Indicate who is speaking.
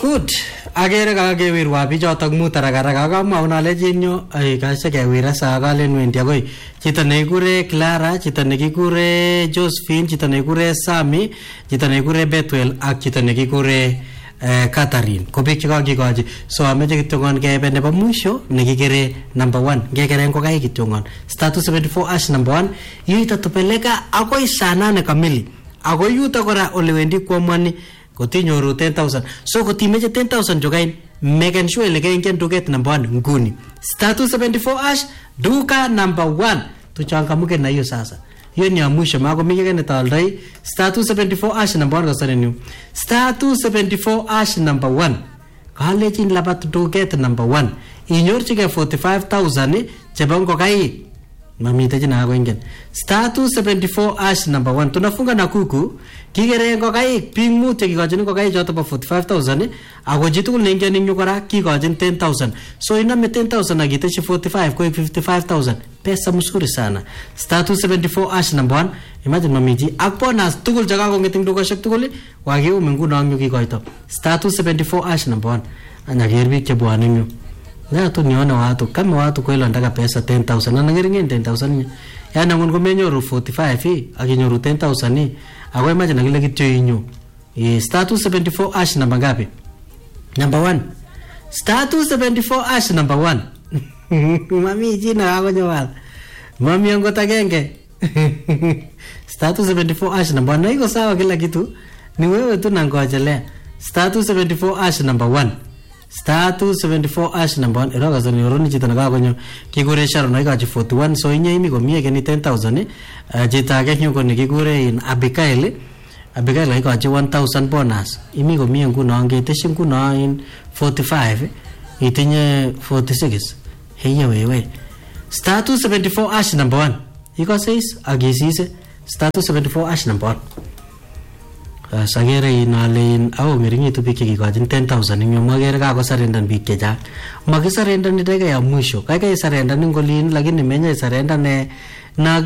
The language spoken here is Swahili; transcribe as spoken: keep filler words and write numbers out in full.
Speaker 1: Good. Agere kakewirwa bichotok mut arakara kakamwaun alejin nyo ay kasha kewira sa kalen wendi agoi chito nekikure Clara, chito nekikure Josephine, chito nekikure Sami, chito nekikure Bethuel ak chito nekikure uh, Catherine. Ko biik chekakikochi. So ameche kityongon kebe nebo mwisho nekikere number one. Ngekere ngokai kityongon. Star two seventy-four ash number one. Yu itatupeleka akoi saa nane kamili. Akoi yuto kora ole wendi kuamwani kotinyoru ten thousand. So kotimeche ten thousand jogain, make sure ile kaingen duket number one nguni. Star two seventy-four ash duka number one. Tuchangamuke na hiyo sasa. Hiyo ni ya mwisho mako mike ne taldai. Star two seventy-four ash number one kasane ni. Star two seventy-four ash number one. Kalejin labat duket number one. Inyorchike forty-five thousand chebongo kai. Mamita jina ako ingen. Star two seventy-four ash number one. Tunafunga na kuku. Kigere ngokai pingu te kikajin ngokai joto pa forty-five thousand. Ako jitu nengia ninyo kora kikajin ten thousand. So iname ten thousand agite shi forty-five kwa fifty-five thousand. Pesa msuri sana. Star two seventy-four ash number one. Imagine mamiji. Akpo na tukul jaga ko ngiting duka shak tukuli. Wagi umengu na angyo kikaito. Star two seventy-four ash number one. Anagirbi kebuwa ninyo. Na tu niona watu kama watu kweli wanataka pesa ten thousand na nangiringin ten thousand yana ngon komenyoru forty-five hii akinyoru ten thousand hii akwa imagine kile kitu yinyo e star two seventy-four ash number ngapi number one star two seventy-four ash number one mami jina ako nyawal mami yangu tagenge star two seventy-four ash number one na iko sawa kila kitu ni wewe tu nangojelea star two seventy-four ash number one Star two seventy-four ash number one. Eroga zani yoroni chita naga konyo kikure sharo na ikachi forty-one. So inye imi komie keni ten thousand eh. Chita ake nyo koni kikure in Abigail. Abigail na ikachi one thousand bonus. Imi komie nkuno ange iteshi nkuno in forty-five. Itinye forty-six. Heya wewe. Star two seventy-four ash number one. Iko says agisise. Star two seventy-four ash number one. Uh, sagere inalin au ngiringi tu piki kikajin ten thousand inyo magere ka ko sarendan bikke ja magi sarendan ni daga ya mwisho kai kai sarendan ngolin lakini menya sarendan ne na